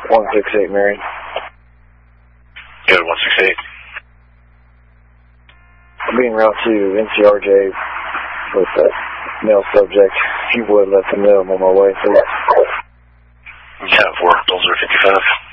168 Marion. Good, 168. I'm being route to NCRJ with that male subject. If you would let them know I'm on my way. Yeah, 4, those are 55.